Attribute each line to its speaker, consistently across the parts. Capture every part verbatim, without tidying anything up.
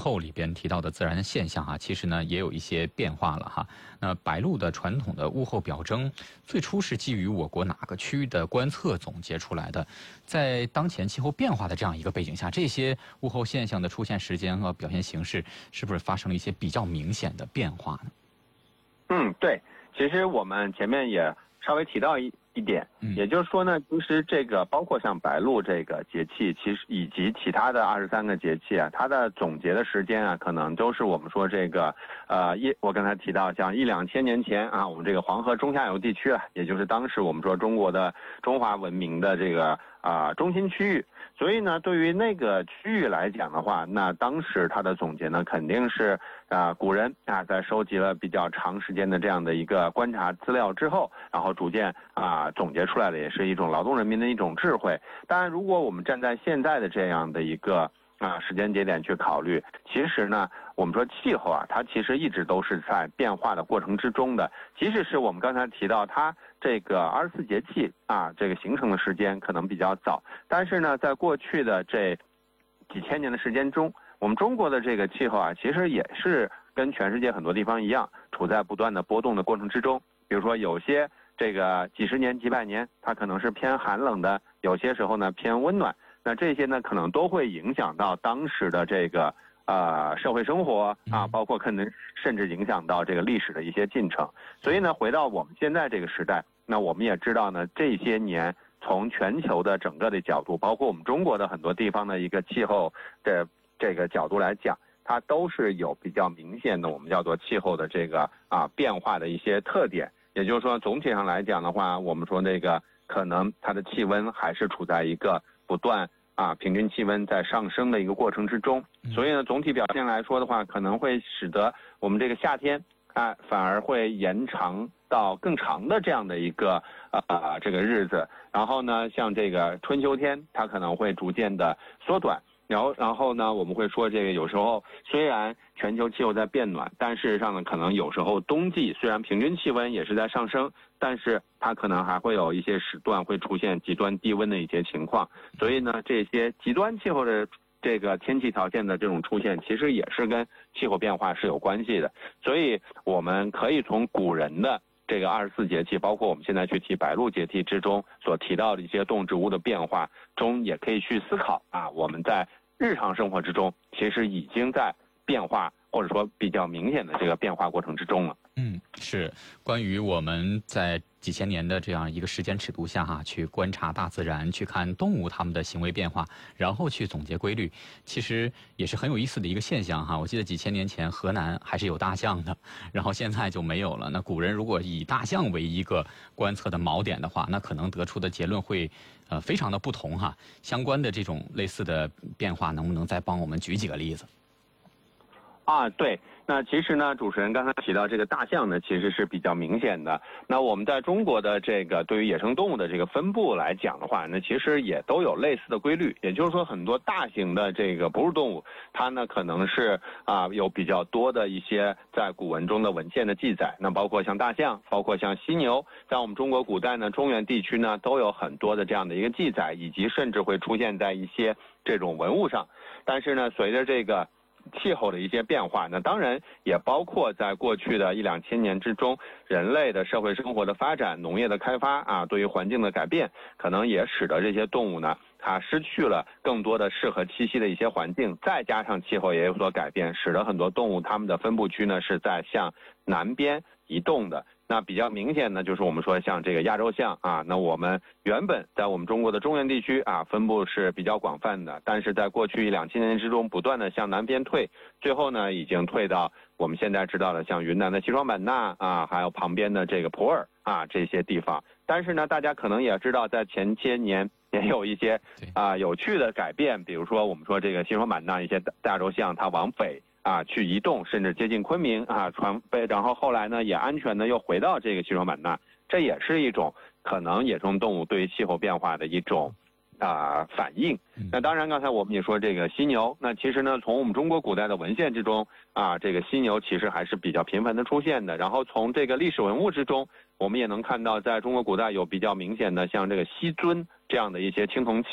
Speaker 1: 后里边提到的自然现象啊，其实呢也有一些变化了哈。那白鹭的传统的物候表征，最初是基于我国哪个区域的观测总结出来的。在当前气候变化的这样一个背景下，这些物候现象的出现时间和表现形式，是不是发生了一些比较明显的变化呢？
Speaker 2: 嗯，对，其实我们前面也稍微提到一一点，也就是说呢，其实这个包括像白鹭这个节气，其实以及其他的二十三个节气啊，它的总结的时间啊，可能都是我们说这个呃一，我刚才提到像一两千年前啊，我们这个黄河中下游地区啊，也就是当时我们说中国的中华文明的这个啊、呃、中心区域。所以呢，对于那个区域来讲的话，那当时它的总结呢，肯定是啊、呃、古人啊在收集了比较长时间的这样的一个观察资料之后，然后逐渐啊、呃、总结出来的，也是一种劳动人民的一种智慧。当然，如果我们站在现在的这样的一个啊时间节点去考虑，其实呢，我们说气候啊，它其实一直都是在变化的过程之中的。即使是我们刚才提到它这个二十四节气啊，这个形成的时间可能比较早，但是呢，在过去的这几千年的时间中，我们中国的这个气候啊，其实也是跟全世界很多地方一样，处在不断的波动的过程之中。比如说有些这个几十年、几百年，它可能是偏寒冷的，有些时候呢偏温暖。那这些呢，可能都会影响到当时的这个呃社会生活啊，包括可能甚至影响到这个历史的一些进程。所以呢，回到我们现在这个时代，那我们也知道呢，这些年从全球的整个的角度，包括我们中国的很多地方的一个气候的这个角度来讲，它都是有比较明显的我们叫做气候的这个啊变化的一些特点。也就是说，总体上来讲的话，我们说那个可能它的气温还是处在一个不断啊平均气温在上升的一个过程之中。所以呢，总体表现来说的话，可能会使得我们这个夏天啊反而会延长到更长的这样的一个呃这个日子。然后呢，像这个春秋天，它可能会逐渐的缩短。然后，然后呢，我们会说这个有时候虽然全球气候在变暖，但事实上呢，可能有时候冬季虽然平均气温也是在上升，但是它可能还会有一些时段会出现极端低温的一些情况。所以呢，这些极端气候的这个天气条件的这种出现，其实也是跟气候变化是有关系的。所以我们可以从古人的这个二十四节气，包括我们现在去提白露节气之中所提到的一些动植物的变化中，也可以去思考啊，我们在日常生活之中其实已经在变化，或者说比较明显的这个变化过程之中了。
Speaker 1: 嗯，是关于我们在几千年的这样一个时间尺度下哈，去观察大自然，去看动物它们的行为变化，然后去总结规律，其实也是很有意思的一个现象哈。我记得几千年前河南还是有大象的，然后现在就没有了。那古人如果以大象为一个观测的锚点的话，那可能得出的结论会呃非常的不同哈。相关的这种类似的变化，能不能再帮我们举几个例子？
Speaker 2: 啊，对，那其实呢，主持人刚才提到这个大象呢，其实是比较明显的。那我们在中国的这个对于野生动物的这个分布来讲的话，那其实也都有类似的规律。也就是说，很多大型的这个哺乳动物，它呢可能是啊有比较多的一些在古文中的文献的记载。那包括像大象，包括像犀牛，在我们中国古代呢，中原地区呢都有很多的这样的一个记载，以及甚至会出现在一些这种文物上。但是呢，随着这个气候的一些变化，那当然也包括在过去的一两千年之中，人类的社会生活的发展、农业的开发啊，对于环境的改变，可能也使得这些动物呢，它失去了更多的适合栖息的一些环境，再加上气候也有所改变，使得很多动物它们的分布区呢是在向南边移动的。那比较明显呢，就是我们说像这个亚洲象啊，那我们原本在我们中国的中原地区啊，分布是比较广泛的，但是在过去一两千年之中，不断的向南边退，最后呢，已经退到我们现在知道的像云南的西双版纳啊，还有旁边的这个普洱啊这些地方。但是呢，大家可能也知道，在前些年也有一些啊有趣的改变，比如说我们说这个西双版纳一些亚洲象，它往北啊，去移动，甚至接近昆明啊，传被，然后后来呢，也安全的又回到这个西双版纳，这也是一种可能野生动物对于气候变化的一种啊、呃、反应。那当然，刚才我们也说这个犀牛，那其实呢，从我们中国古代的文献之中啊，这个犀牛其实还是比较频繁的出现的。然后从这个历史文物之中，我们也能看到，在中国古代有比较明显的像这个犀尊这样的一些青铜器。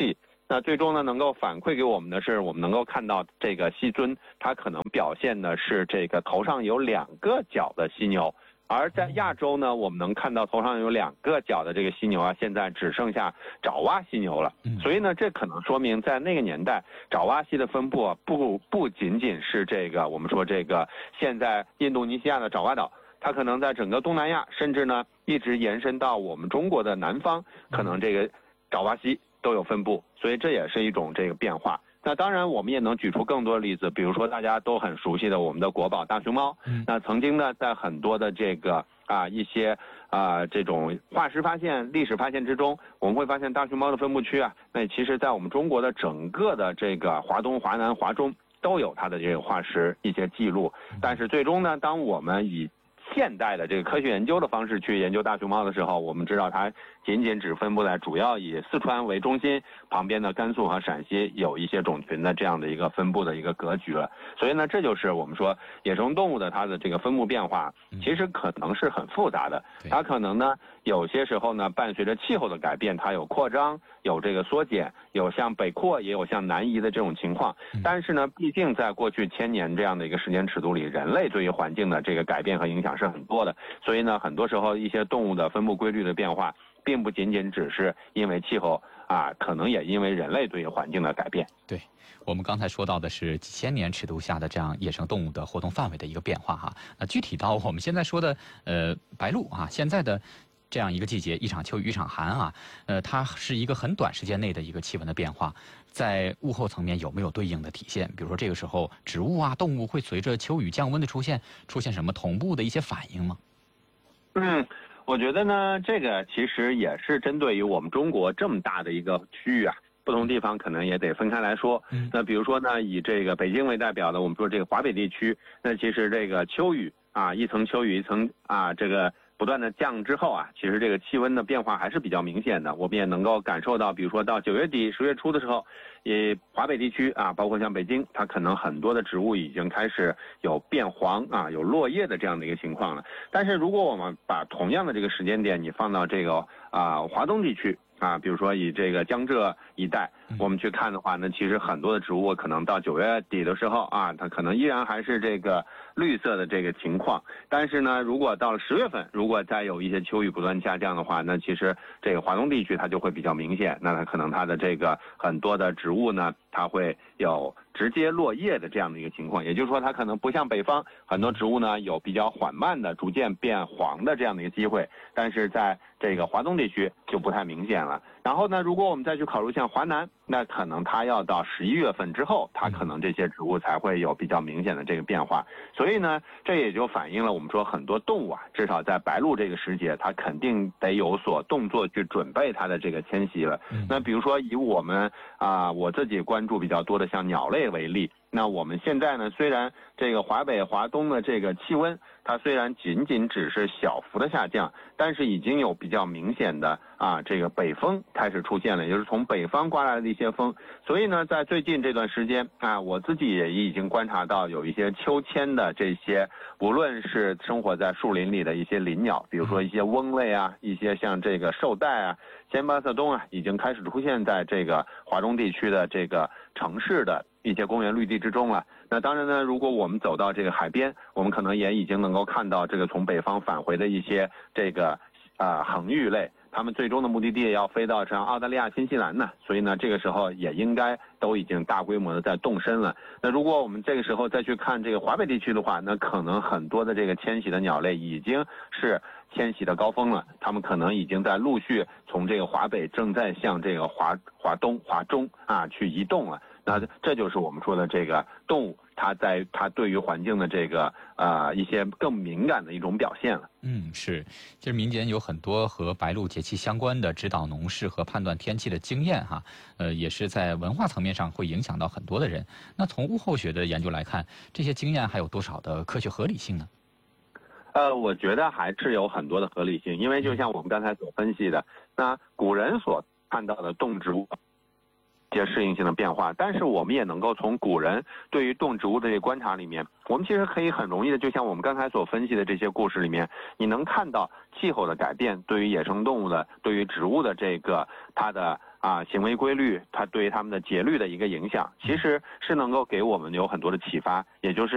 Speaker 2: 那最终呢，能够反馈给我们的是，我们能够看到这个犀尊，它可能表现的是这个头上有两个角的犀牛。而在亚洲呢，我们能看到头上有两个角的这个犀牛啊，现在只剩下爪哇犀牛了。所以呢，这可能说明在那个年代，爪哇犀的分布啊，不不仅仅是这个我们说这个现在印度尼西亚的爪哇岛，它可能在整个东南亚，甚至呢一直延伸到我们中国的南方，可能这个爪哇犀都有分布。所以这也是一种这个变化。那当然，我们也能举出更多的例子，比如说大家都很熟悉的我们的国宝大熊猫。那曾经呢，在很多的这个啊一些啊这种化石发现、历史发现之中，我们会发现大熊猫的分布区啊，那其实在我们中国的整个的这个华东、华南、华中都有它的这个化石一些记录。但是最终呢，当我们以现代的这个科学研究的方式去研究大熊猫的时候，我们知道它仅仅只分布在主要以四川为中心，旁边的甘肃和陕西有一些种群的这样的一个分布的一个格局了。所以呢，这就是我们说野生动物的它的这个分布变化，其实可能是很复杂的。它可能呢，有些时候呢，伴随着气候的改变，它有扩张，有这个缩减，有像北扩，也有像南移的这种情况。但是呢，毕竟在过去千年这样的一个时间尺度里，人类对于环境的这个改变和影响是很多的。所以呢，很多时候一些动物的分布规律的变化，并不仅仅只是因为气候啊，可能也因为人类对于环境的改变。
Speaker 1: 对，我们刚才说到的是几千年尺度下的这样野生动物的活动范围的一个变化哈。那具体到我们现在说的呃白鹭啊，现在的这样一个季节，一场秋雨一场寒啊，呃，它是一个很短时间内的一个气温的变化，在物候层面有没有对应的体现？比如说这个时候植物啊、动物会随着秋雨降温的出现，出现什么同步的一些反应吗？
Speaker 2: 嗯。我觉得呢，这个其实也是针对于我们中国这么大的一个区域啊，不同地方可能也得分开来说。那比如说呢，以这个北京为代表的，我们说这个华北地区，那其实这个秋雨啊，一层秋雨一层啊，这个不断的降之后啊，其实这个气温的变化还是比较明显的。我们也能够感受到，比如说到九月底、十月初的时候，也华北地区啊，包括像北京，它可能很多的植物已经开始有变黄啊，有落叶的这样的一个情况了。但是如果我们把同样的这个时间点，你放到这个啊华东地区啊，比如说以这个江浙一带，我们去看的话呢，其实很多的植物可能到九月底的时候啊，它可能依然还是这个绿色的这个情况。但是呢，如果到了十月份，如果再有一些秋雨不断下降的话，那其实这个华东地区它就会比较明显。那它可能它的这个很多的植物呢，它会有直接落叶的这样的一个情况。也就是说，它可能不像北方很多植物呢有比较缓慢的逐渐变黄的这样的一个机会，但是在这个华东地区就不太明显了。然后呢，如果我们再去考虑像华南，那可能它要到十一月份之后，它可能这些植物才会有比较明显的这个变化。所以呢，这也就反映了我们说很多动物啊，至少在白露这个时节，它肯定得有所动作去准备它的这个迁徙了。那比如说以我们啊、呃、我自己关注比较多的像鸟类为例，那我们现在呢，虽然这个华北、华东的这个气温，它虽然仅仅只是小幅的下降，但是已经有比较明显的啊这个北风开始出现了，也就是从北方刮来的一些风。所以呢，在最近这段时间啊，我自己也已经观察到有一些秋迁的这些，无论是生活在树林里的一些林鸟，比如说一些翁类啊，一些像这个绶带啊、尖巴色冬啊，已经开始出现在这个华中地区的这个城市的一些公园绿地之中了。那当然呢，如果我们走到这个海边，我们可能也已经能够看到这个从北方返回的一些这个啊、呃、恒玉类，他们最终的目的地要飞到像澳大利亚、新西兰呢，所以呢，这个时候也应该都已经大规模的在动身了。那如果我们这个时候再去看这个华北地区的话，那可能很多的这个迁徙的鸟类已经是迁徙的高峰了，他们可能已经在陆续从这个华北正在向这个华华东、华中啊去移动了。那这就是我们说的这个动物，它在它对于环境的这个呃一些更敏感的一种表现了。
Speaker 1: 嗯，是，其实民间有很多和白露节气相关的指导农事和判断天气的经验哈，呃，也是在文化层面上会影响到很多的人。那从物候学的研究来看，这些经验还有多少的科学合理性呢？
Speaker 2: 呃，我觉得还是有很多的合理性，因为就像我们刚才所分析的，那古人所看到的动植物一些适应性的变化，但是我们也能够从古人对于动植物的这个观察里面，我们其实可以很容易的，就像我们刚才所分析的这些故事里面，你能看到气候的改变对于野生动物的、对于植物的这个它的啊行为规律，它对他们的节律的一个影响，其实是能够给我们有很多的启发，也就是。